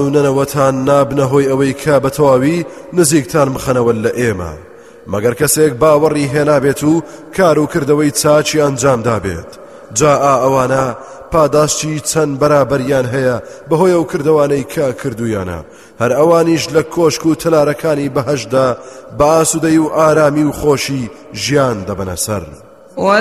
نەنەوەتان نابنە هۆی ئەوەی کە بە تەواوی نزیکتان بخەنەوە لە ئێمە مەگەر کەسێک باوەڕی هێنابێت و کار و کردەوەی چاچی ئەنجامدا بێت جا ئەوانە پاداشتی چەند بەرابەریان هەیە بەهۆی ئەو کردوانەی کە کردویانە هەر ئەوانیش لە کۆشک و تەلارەکانی بەهەشدا بە ئاسوودەی و ئارامی و خۆشی ژیان دەبەنە سەر